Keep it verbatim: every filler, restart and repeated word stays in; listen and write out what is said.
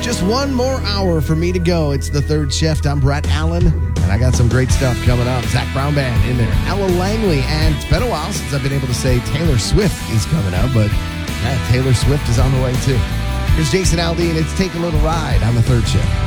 Just one more hour for me to go. It's the third shift. I'm Brett Allen, and I got some great stuff coming up. Zach Brown Band in there, Ella Langley, and it's been a while since I've been able to say Taylor Swift is coming up, but yeah, Taylor Swift is on the way too. Here's Jason Aldean. It's Take a Little Ride on the third shift.